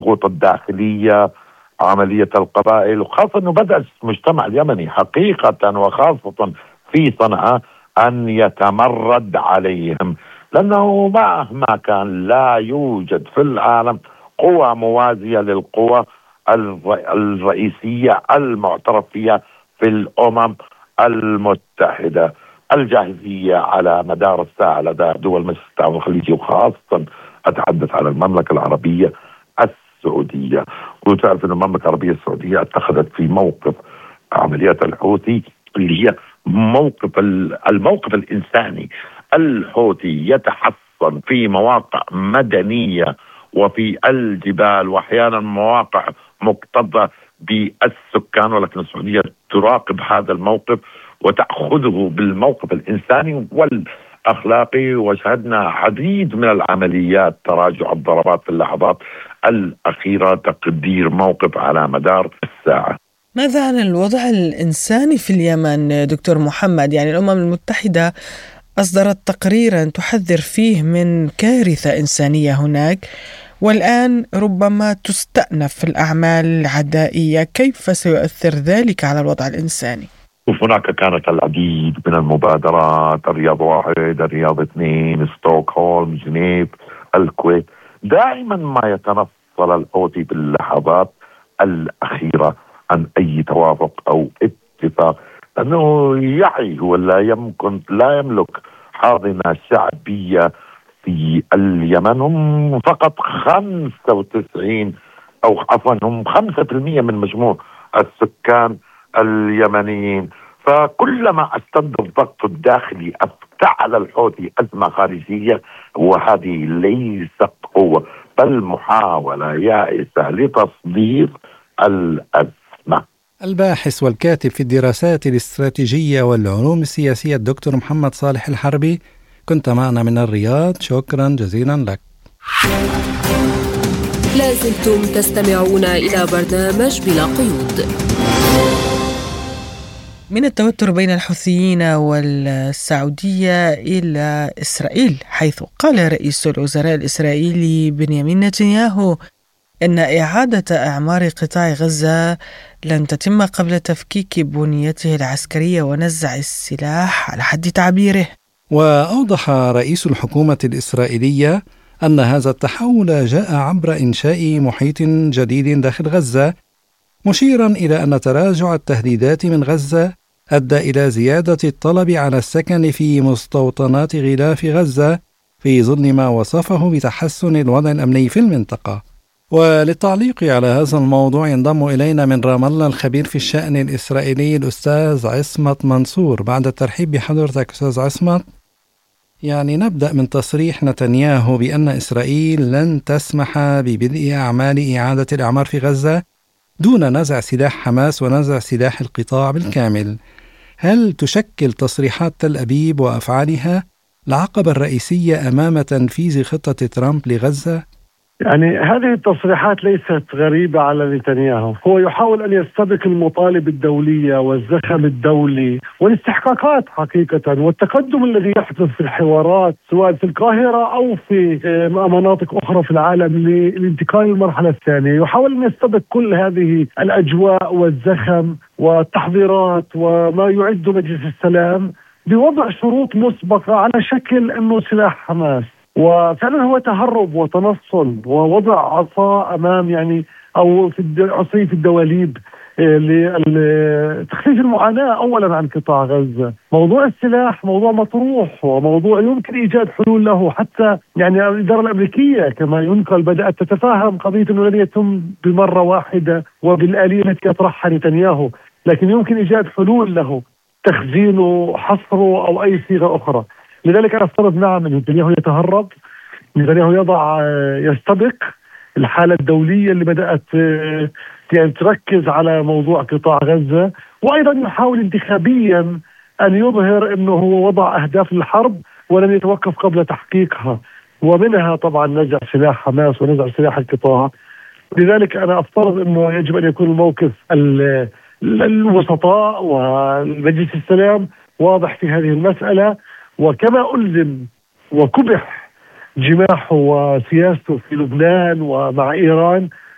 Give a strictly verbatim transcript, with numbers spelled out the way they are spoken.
الضغوط الداخلية، عملية القبائل، وخاصة أنه بدأ المجتمع اليمني حقيقة وخاصة في صنعاء أن يتمرد عليهم، لأنه مهما كان لا يوجد في العالم قوى موازية للقوى الرئيسية المعترف فيها في الأمم المتحدة. الجاهزية على مدار الساعة لدى دول مجلس التعاون الخليجي، وخاصة أتحدث على المملكة العربية السعودية. وتعرف أن المملكة العربية السعودية اتخذت في موقف عمليات الحوثي اللي هي موقف الموقف الإنساني. الحوثي يتحصن في مواقع مدنية وفي الجبال، وأحيانا مواقع مكتظة بالسكان، ولكن السعودية تراقب هذا الموقف وتأخذه بالموقف الإنساني والأخلاقي. وشهدنا عديد من العمليات تراجع الضربات في اللحظات الأخيرة، تقدير موقف على مدار الساعة. ماذا عن الوضع الإنساني في اليمن دكتور محمد؟ يعني الأمم المتحدة أصدرت تقريرا تحذر فيه من كارثة إنسانية هناك، والآن ربما تستأنف الأعمال العدائية. كيف سيؤثر ذلك على الوضع الإنساني؟ هناك كانت العديد من المبادرات، الرياض واحد، الرياض اثنين، ستوكهولم، جنيف، الكويت. دائما ما يتنصل الحوثي باللحظات الأخيرة عن أي توافق أو اتفاق، لأنه يعي هو لا يمكن لا يملك حاضنة شعبية في اليمن. هم فقط خمسة وتسعين أو عفوا هم خمسة بالمئة من مجموع السكان اليمنيين. فكلما استند الضغط الداخلي افتعل الحوثي أزمة خارجية، وهذه ليست قوة بل محاولة يائسة لتصدير الأزمة. الباحث والكاتب في الدراسات الاستراتيجية والعلوم السياسية الدكتور محمد صالح الحربي، كنت معنا من الرياض، شكرا جزيلا لك. لازلتم تستمعون إلى برنامج بلا قيود. من التوتر بين الحوثيين والسعودية إلى إسرائيل، حيث قال رئيس الوزراء الإسرائيلي بنيامين نتنياهو إن إعادة أعمار قطاع غزة لن تتم قبل تفكيك بنيته العسكرية ونزع السلاح على حد تعبيره. وأوضح رئيس الحكومة الإسرائيلية أن هذا التحول جاء عبر إنشاء محيط جديد داخل غزة، مشيرا إلى أن تراجع التهديدات من غزة أدى إلى زيادة الطلب على السكن في مستوطنات غلاف غزة في ظل ما وصفه بتحسن الوضع الأمني في المنطقة. وللتعليق على هذا الموضوع ينضم إلينا من رام الله الخبير في الشأن الإسرائيلي الأستاذ عصمت منصور. بعد الترحيب بحضرتك أستاذ عصمت، يعني نبدأ من تصريح نتنياهو بأن إسرائيل لن تسمح ببدء أعمال إعادة الأعمار في غزة دون نزع سلاح حماس ونزع سلاح القطاع بالكامل. هل تشكل تصريحات تل أبيب وأفعالها العقبة الرئيسية أمام تنفيذ خطة ترامب لغزة؟ يعني هذه التصريحات ليست غريبة على نتنياهو. هو يحاول أن يستبق المطالب الدولية والزخم الدولي والاستحقاقات حقيقة، والتقدم الذي يحدث في الحوارات سواء في القاهرة أو في مناطق أخرى في العالم للانتقال للمرحلة الثانية. يحاول أن يستبق كل هذه الأجواء والزخم والتحضيرات وما يعد مجلس السلام بوضع شروط مسبقة على شكل أنه سلاح حماس. وفعلا هو تهرب وتنصل ووضع عصا أمام يعني أو في عصي في الدواليب لتخفيف المعاناة أولا عن قطاع غزة. موضوع السلاح موضوع مطروح وموضوع يمكن إيجاد حلول له، حتى يعني الإدارة الأمريكية كما ينقل بدأت تتفهم قضية أنه لن يتم بمرة واحدة وبالآلية التي يطرحها نتنياهو، لكن يمكن إيجاد حلول له، تخزينه، حصره أو أي صيغة أخرى. لذلك أنا أفترض نعم أن نتنياهو يتهرب، نتنياهو يضع يستبق الحالة الدولية اللي بدأت يعني تركز على موضوع قطاع غزة، وأيضا يحاول انتخابيا أن يظهر أنه هو وضع أهداف الحرب ولن يتوقف قبل تحقيقها، ومنها طبعا نزع سلاح حماس ونزع سلاح القطاع. لذلك أنا أفترض أنه يجب أن يكون الموقف الوسطاء والمجلس السلام واضح في هذه المسألة، وكما ألزم وكبح جماحه وسياسته في لبنان ومع إيران